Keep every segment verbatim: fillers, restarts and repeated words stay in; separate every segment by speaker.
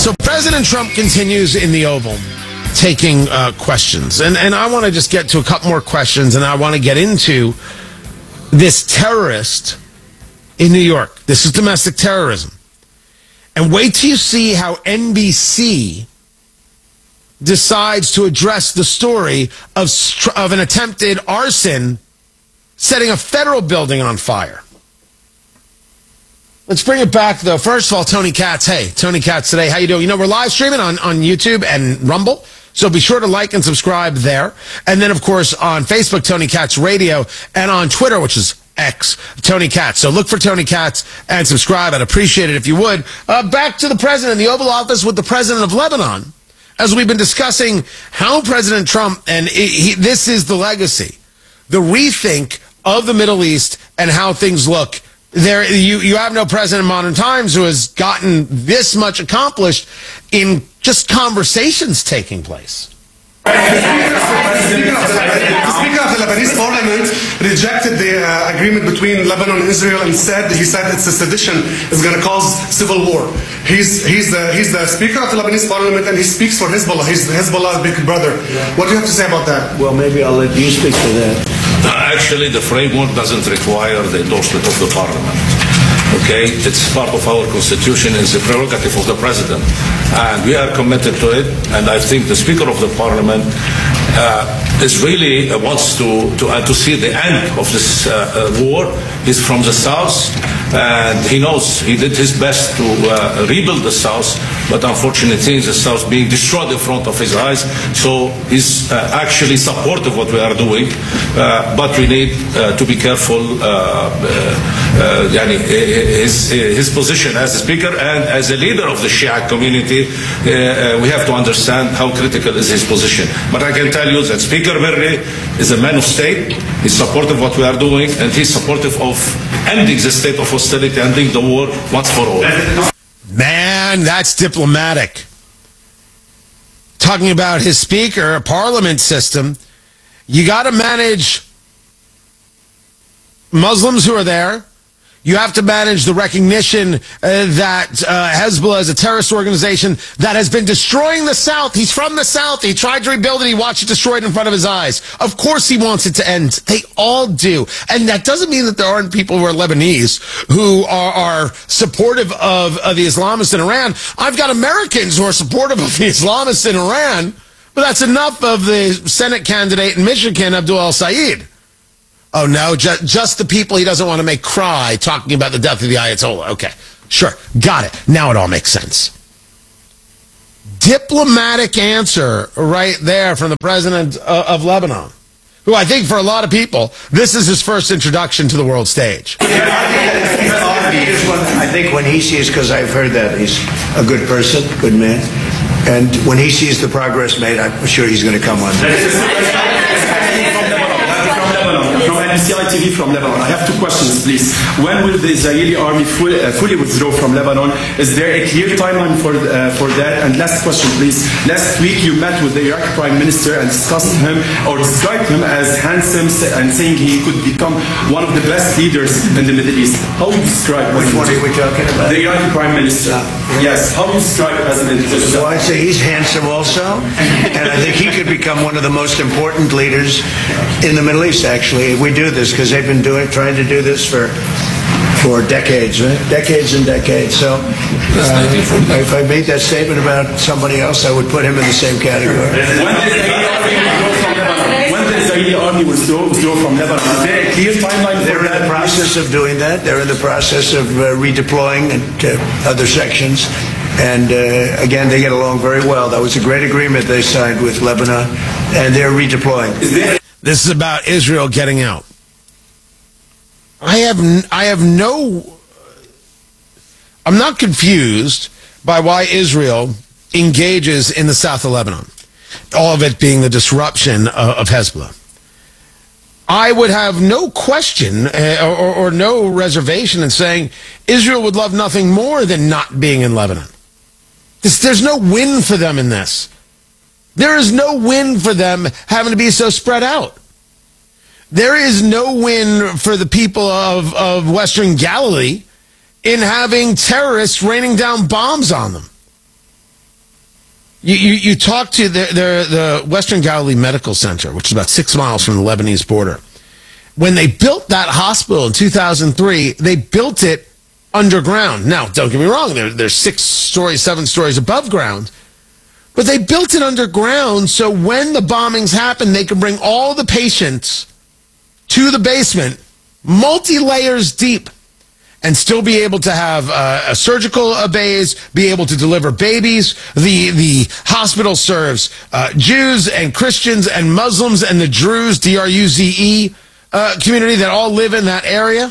Speaker 1: So President Trump continues in the Oval taking uh, questions. And, and I want to just get to a couple more questions, and I want to get into this terrorist in New York. This is domestic terrorism. And wait till you see how N B C decides to address the story of, of an attempted arson setting a federal building on fire. Let's bring it back, though. First of all, Tony Katz. Hey, Tony Katz today. How you doing? You know, we're live streaming on, on YouTube and Rumble, so be sure to like and subscribe there. And then, of course, on Facebook, Tony Katz Radio, and on Twitter, which is X, Tony Katz. So look for Tony Katz and subscribe. I'd appreciate it if you would. Uh, back to the president in the Oval Office with the president of Lebanon. As we've been discussing how President Trump, and he, he, this is the legacy, the rethink of the Middle East and how things look. There, you, you have no president in modern times who has gotten this much accomplished in just conversations taking place.
Speaker 2: The Speaker of the Lebanese Parliament rejected the uh, agreement between Lebanon and Israel and said, he said it's a sedition, it's going to cause civil war. He's, he's, the, he's the Speaker of the Lebanese Parliament and he speaks for Hezbollah. He's Hezbollah's big brother. Yeah. What do you have to say about that?
Speaker 3: Well, maybe I'll let you speak to that.
Speaker 4: Uh, actually, the framework doesn't require the endorsement of the Parliament. Okay, it's part of our constitution, it's the prerogative of the president, and we are committed to it. And I think the Speaker of the Parliament uh, is really uh, wants to to, uh, to see the end of this uh, uh, war. He's from the south, and he knows he did his best to uh, rebuild the south, but unfortunately the south being destroyed in front of his eyes. So he's uh, actually supportive of what we are doing, uh, but we need uh, to be careful. Uh, uh, uh, His, his position as a speaker and as a leader of the Shia community, uh, uh, we have to understand how critical is his position. But I can tell you that Speaker Berri is a man of state. He's supportive of what we are doing, and he's supportive of ending the state of hostility, ending the war once for all.
Speaker 1: Man, that's diplomatic. Talking about his speaker, a parliament system, you got to manage Muslims who are there. You have to manage the recognition uh, that uh, Hezbollah is a terrorist organization that has been destroying the South. He's from the South. He tried to rebuild it. He watched it destroyed in front of his eyes. Of course he wants it to end. They all do. And that doesn't mean that there aren't people who are Lebanese who are, are supportive of, of the Islamists in Iran. I've got Americans who are supportive of the Islamists in Iran, but that's enough of the Senate candidate in Michigan, Abdul El-Sayed. Oh, no, just, just the people he doesn't want to make cry talking about the death of the Ayatollah. Okay, sure, got it. Now it all makes sense. Diplomatic answer right there from the president of Lebanon, who I think for a lot of people, this is his first introduction to the world stage.
Speaker 3: I think when he sees, because I've heard that, he's a good person, good man, and when he sees the progress made, I'm sure he's going to come on.
Speaker 5: C I T V from Lebanon. I have two questions, please. When will the Israeli army fully, uh, fully withdraw from Lebanon? Is there a clear timeline for uh, for that? And last question, please. Last week you met with the Iraqi Prime Minister and discussed him or described him as handsome and saying he could become one of the best leaders in the Middle East. How do you describe
Speaker 3: Which one are we talking about?
Speaker 5: The Iraqi Prime Minister. Uh, yes. How do you describe him as an individual?
Speaker 3: So I'd say he's handsome also, and I think he could become one of the most important leaders in the Middle East, actually. We do this because they've been doing, trying to do this for for decades, right? Decades and decades. So uh, if I made that statement about somebody else, I would put him in the same category.
Speaker 5: When the Israeli army withdraw from Lebanon, is there a clear timeline?
Speaker 3: They're in the process of doing that. They're in the process of uh, redeploying to other sections. And uh, again, they get along very well. That was a great agreement they signed with Lebanon, and they're redeploying.
Speaker 1: This is about Israel getting out. I have I have no, I'm not confused by why Israel engages in the south of Lebanon, all of it being the disruption of, of Hezbollah. I would have no question uh, or, or no reservation in saying Israel would love nothing more than not being in Lebanon. This, there's no win for them in this. There is no win for them having to be so spread out. There is no win for the people of, of Western Galilee in having terrorists raining down bombs on them. You, you, you talk to the, the, the Western Galilee Medical Center, which is about six miles from the Lebanese border. When they built that hospital in two thousand three, they built it underground. Now, don't get me wrong, they're, they're six stories, seven stories above ground. But they built it underground so when the bombings happen, they can bring all the patients to the basement, multi-layers deep, and still be able to have uh, a surgical uh, bays, be able to deliver babies. The the hospital serves uh, Jews and Christians and Muslims and the Druze, D R U Z E, uh, community that all live in that area.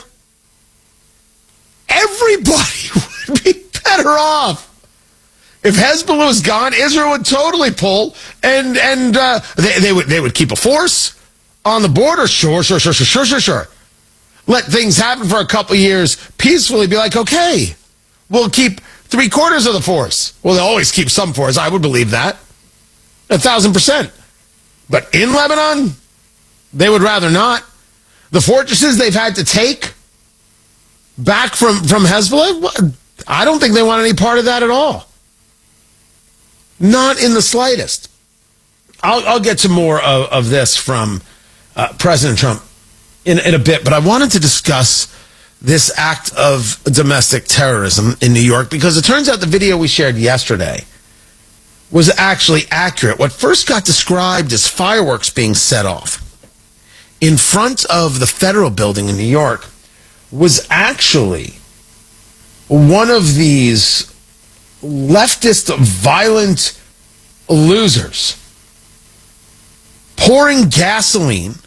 Speaker 1: Everybody would be better off. If Hezbollah was gone, Israel would totally pull, and and uh, they, they would they would keep a force on the border. Sure, sure, sure, sure, sure, sure, sure. Let things happen for a couple of years peacefully. Be like, okay, we'll keep three quarters of the force. Well, they'll always keep some force. I would believe that, a thousand percent. But in Lebanon, they would rather not. The fortresses they've had to take back from from Hezbollah, I don't think they want any part of that at all. Not in the slightest. I'll, I'll get to more of, of this from uh, President Trump in, in a bit, but I wanted to discuss this act of domestic terrorism in New York because it turns out the video we shared yesterday was actually accurate. What first got described as fireworks being set off in front of the federal building in New York was actually one of these leftist violent losers pouring gasoline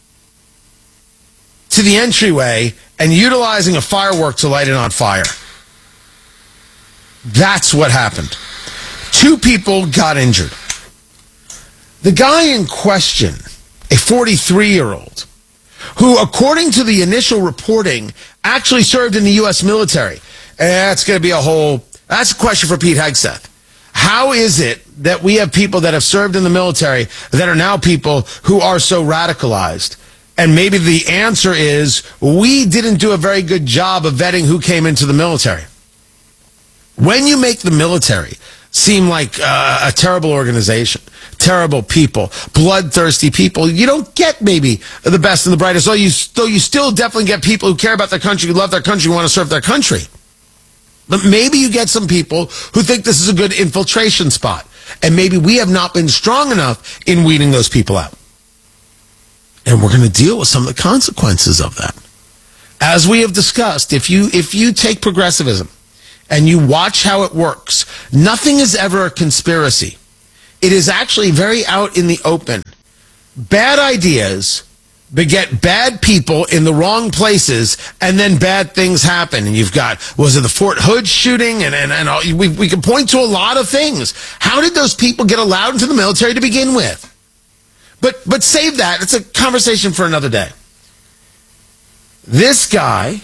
Speaker 1: to the entryway and utilizing a firework to light it on fire. That's what happened. Two people got injured. The guy in question, a forty-three-year-old, who, according to the initial reporting, actually served in the U S military. And that's going to be a whole... That's a question for Pete Hegseth. How is it that we have people that have served in the military that are now people who are so radicalized? And maybe the answer is we didn't do a very good job of vetting who came into the military. When you make the military seem like uh, a terrible organization, terrible people, bloodthirsty people, you don't get maybe the best and the brightest. Though you, though you still definitely get people who care about their country, who love their country, who want to serve their country. But maybe you get some people who think this is a good infiltration spot. And maybe we have not been strong enough in weeding those people out. And we're going to deal with some of the consequences of that. As we have discussed, if you if you take progressivism and you watch how it works, nothing is ever a conspiracy. It is actually very out in the open. Bad ideas beget bad people in the wrong places, and then bad things happen. And you've got, was it the Fort Hood shooting? And, and, and all, we, we can point to a lot of things. How did those people get allowed into the military to begin with? But, but save that. It's a conversation for another day. This guy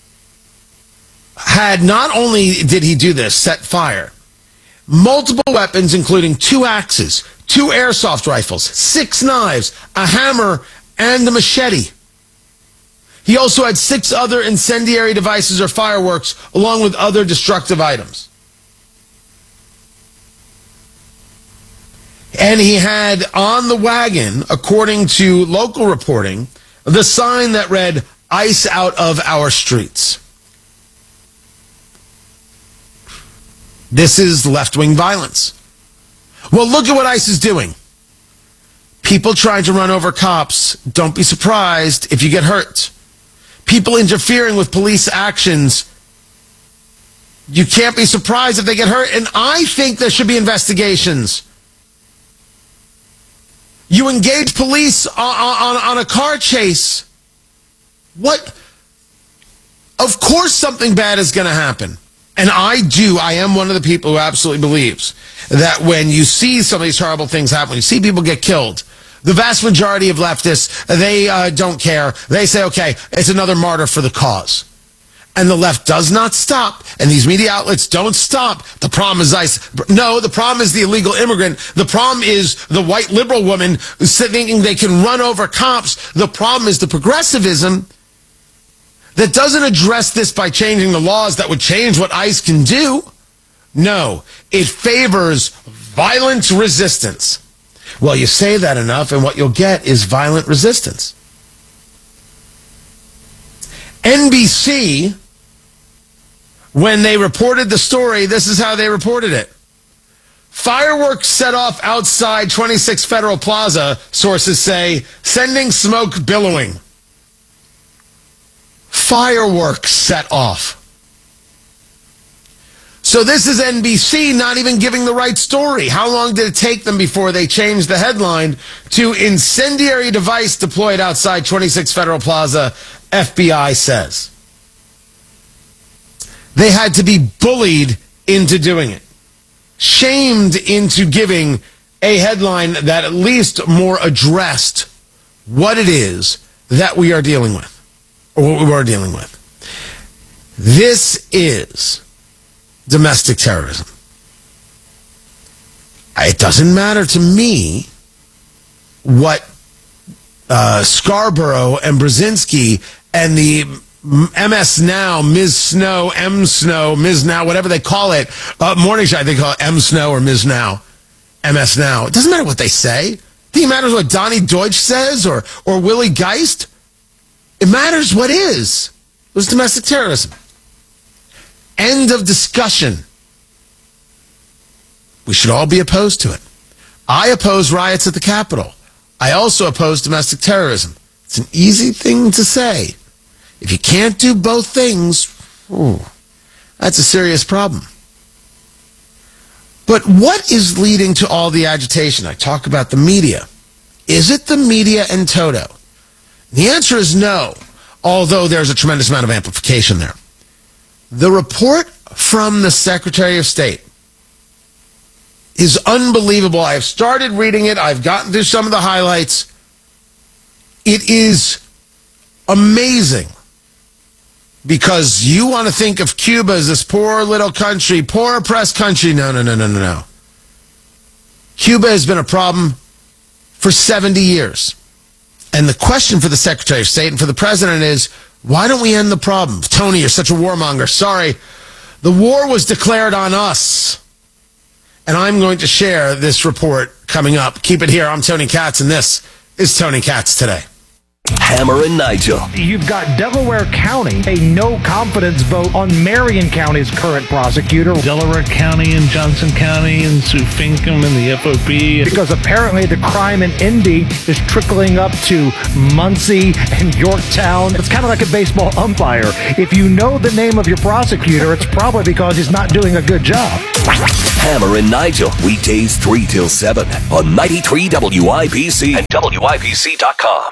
Speaker 1: had, not only did he do this, set fire, multiple weapons, including two axes, two airsoft rifles, six knives, a hammer, and the machete. He also had six other incendiary devices or fireworks, along with other destructive items. And he had on the wagon, according to local reporting, the sign that read, "Ice out of our streets." This is left-wing violence. Well, look at what ICE is doing. People trying to run over cops, don't be surprised if you get hurt. People interfering with police actions, you can't be surprised if they get hurt. And I think there should be investigations. You engage police on, on, on a car chase. What? Of course something bad is going to happen. And I do, I am one of the people who absolutely believes that when you see some of these horrible things happen, when you see people get killed, the vast majority of leftists, they uh, don't care. They say, okay, it's another martyr for the cause. And the left does not stop, and these media outlets don't stop. The problem is ICE. No, the problem is the illegal immigrant. The problem is the white liberal woman thinking they can run over cops. The problem is the progressivism that doesn't address this by changing the laws that would change what ICE can do. No, it favors Violent resistance. Well, you say that enough, and what you'll get is violent resistance. N B C, when they reported the story, this is how they reported it. Fireworks set off outside twenty-six Federal Plaza, sources say, sending smoke billowing. Fireworks set off. So this is N B C not even giving the right story. How long did it take them before they changed the headline to incendiary device deployed outside twenty-six Federal Plaza, F B I says? They had to be bullied into doing it. Shamed into giving a headline that at least more addressed what it is that we are dealing with, or what we were dealing with. This is domestic terrorism. It doesn't matter to me what uh, Scarborough and Brzezinski and the M S Now, Miz Snow, M Snow, Miz Now, whatever they call it, uh, morning show, I think call it M Snow or Miz Now, M S Now. It doesn't matter what they say. I think it matters what Donnie Deutsch says or, or Willie Geist. It matters what is. It was domestic terrorism. End of discussion. We should all be opposed to it. I oppose riots at the Capitol. I also oppose domestic terrorism. It's an easy thing to say. If you can't do both things, ooh, that's a serious problem. But what is leading to all the agitation? I talk about the media. Is it the media in toto? The answer is no, although there's a tremendous amount of amplification there. The report from the Secretary of State is unbelievable. I have started reading it. I've gotten through some of the highlights. It is amazing. Because you want to think of Cuba as this poor little country, poor oppressed country. No, no, no, no, no, no. Cuba has been a problem for seventy years. And the question for the Secretary of State and for the President is, why don't we end the problem? Tony, you're such a warmonger. Sorry. The war was declared on us. And I'm going to share this report coming up. Keep it here. I'm Tony Katz, and this is Tony Katz Today.
Speaker 6: Hammer and Nigel.
Speaker 7: You've got Delaware County, a no-confidence vote on Marion County's current prosecutor.
Speaker 8: Delaware County and Johnson County and Sue Finkham and the F O P.
Speaker 7: Because apparently the crime in Indy is trickling up to Muncie and Yorktown. It's kind of like a baseball umpire. If you know the name of your prosecutor, it's probably because he's not doing a good job.
Speaker 6: Hammer and Nigel, weekdays three till seven on ninety-three W I B C and W I B C dot com.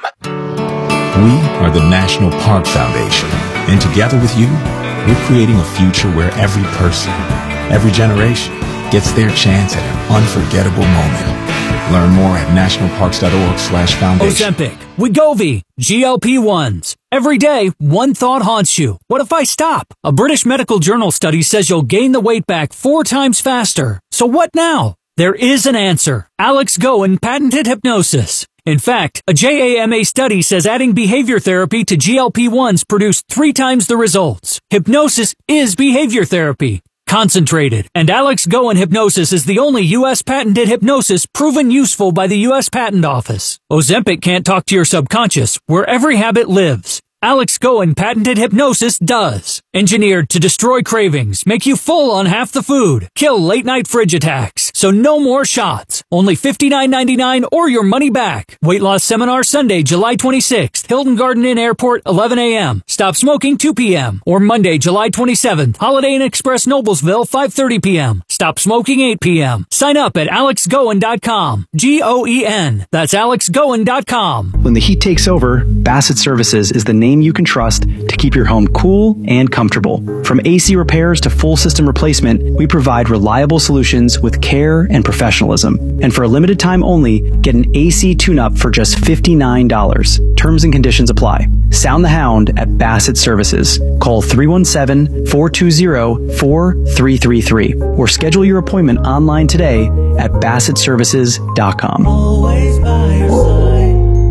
Speaker 9: We are the National Park Foundation, and together with you, we're creating a future where every person, every generation, gets their chance at an unforgettable moment. Learn more at nationalparks.org slash foundation.
Speaker 10: Ozempic, Wegovy, G L P ones. Every day, one thought haunts you. What if I stop? A British medical journal study says you'll gain the weight back four times faster. So what now? There is an answer. Alex Goen patented hypnosis. In fact, a J A M A study says adding behavior therapy to G L P ones produced three times the results. Hypnosis is behavior therapy. Concentrated. And Alex Goen Hypnosis is the only U S patented hypnosis proven useful by the U S Patent Office. Ozempic can't talk to your subconscious, where every habit lives. Alex Goen patented hypnosis does. Engineered to destroy cravings, make you full on half the food, kill late-night fridge attacks. So no more shots. Only fifty-nine ninety-nine or your money back. Weight loss seminar Sunday, July twenty-sixth. Hilton Garden Inn Airport, eleven a.m. Stop smoking, two p.m. Or Monday, July twenty-seventh. Holiday Inn Express Noblesville, five thirty p.m. Stop smoking, eight p.m. Sign up at alex goen dot com. G O E N. That's alex goen dot com.
Speaker 11: When the heat takes over, Bassett Services is the name you can trust to keep your home cool and comfortable. From A C repairs to full system replacement, we provide reliable solutions with care and professionalism. And for a limited time only, get an A C tune-up for just fifty-nine dollars. Terms and conditions apply. Sound the Hound at Bassett Services. Call three one seven, four two zero, four three three three or schedule your appointment online today at bassett services dot com.
Speaker 12: Always by your side.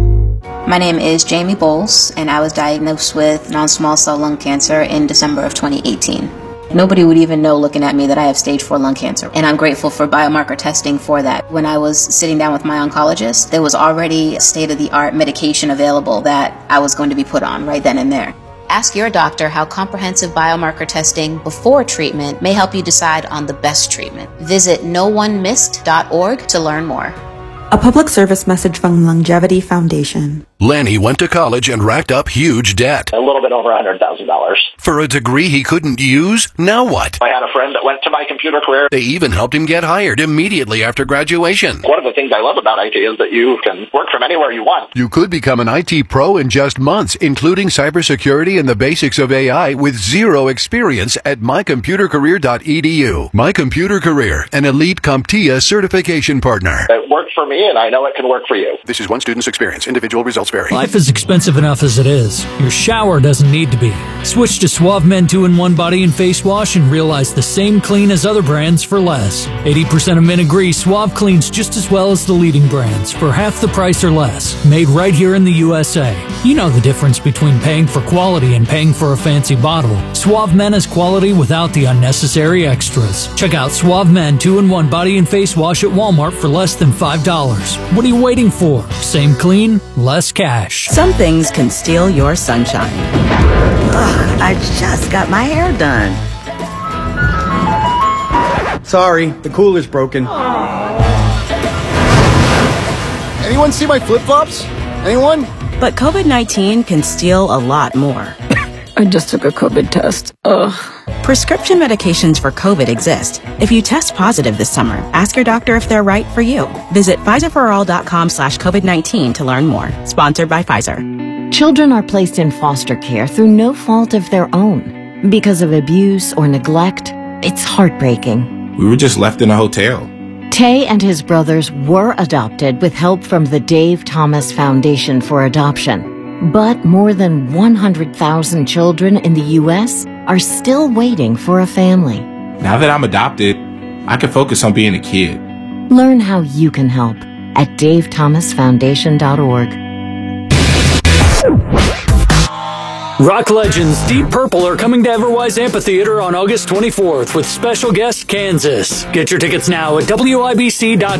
Speaker 12: My name is Jamie Bowles, and I was diagnosed with non-small cell lung cancer in December of twenty eighteen.
Speaker 13: Nobody would even know looking at me that I have stage four lung cancer. And I'm grateful for biomarker testing for that. When I was sitting down with my oncologist, there was already state-of-the-art medication available that I was going to be put on right then and there. Ask your doctor how comprehensive biomarker testing before treatment may help you decide on the best treatment. Visit no one missed dot org to learn more.
Speaker 14: A public service message from Longevity Foundation.
Speaker 15: Lanny went to college and racked up huge debt.
Speaker 16: A little bit over one hundred thousand dollars.
Speaker 15: For a degree he couldn't use? Now what?
Speaker 16: I had a friend that went to my computer career.
Speaker 15: They even helped him get hired immediately after graduation.
Speaker 16: One of the things I love about I T is that you can work from anywhere you want.
Speaker 15: You could become an I T pro in just months, including cybersecurity and the basics of A I with zero experience at my computer career dot e d u. My Computer Career, an elite CompTIA certification partner.
Speaker 16: It worked for me, and I know it can work for you.
Speaker 15: This is one student's experience. Individual results vary.
Speaker 10: Life is expensive enough as it is. Your shower doesn't need to be. Switch to Suave Men two in one Body and Face Wash and realize the same clean as other brands for less. eighty percent of men agree Suave cleans just as well as the leading brands for half the price or less. Made right here in the U S A. You know the difference between paying for quality and paying for a fancy bottle. Suave Men is quality without the unnecessary extras. Check out Suave Men two in one Body and Face Wash at Walmart for less than five dollars. What are you waiting for? Same clean, less cash.
Speaker 12: Some things can steal your sunshine. Ugh, I just got my hair done.
Speaker 17: Sorry, the cooler's broken. Anyone see my flip-flops? Anyone?
Speaker 12: But COVID nineteen can steal a lot more.
Speaker 18: I just took a COVID test. Ugh.
Speaker 12: Prescription medications for COVID exist. If you test positive this summer, ask your doctor if they're right for you. Visit Pfizer for all dot com slash COVID nineteen to learn more. Sponsored by Pfizer.
Speaker 19: Children are placed in foster care through no fault of their own. Because of abuse or neglect, it's heartbreaking.
Speaker 20: We were just left in a hotel.
Speaker 19: Tay and his brothers were adopted with help from the Dave Thomas Foundation for Adoption. But more than one hundred thousand children in the U S are still waiting for a family.
Speaker 20: Now that I'm adopted, I can focus on being a kid.
Speaker 19: Learn how you can help at dave thomas foundation dot org.
Speaker 10: Rock legends Deep Purple are coming to Everwise Amphitheater on August twenty-fourth with special guest Kansas. Get your tickets now at w i b c dot